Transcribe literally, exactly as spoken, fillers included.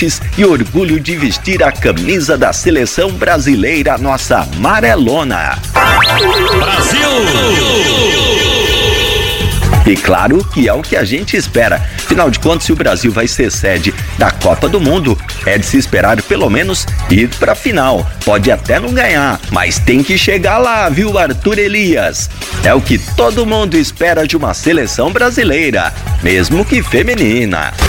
esportes e orgulho de vestir a camisa da seleção brasileira, nossa amarelona. Brasil! E claro que é o que a gente espera. Afinal de contas, se o Brasil vai ser sede da Copa do Mundo, é de se esperar pelo menos ir pra final. Pode até não ganhar, mas tem que chegar lá, viu, Arthur Elias? É o que todo mundo espera de uma seleção brasileira, mesmo que feminina.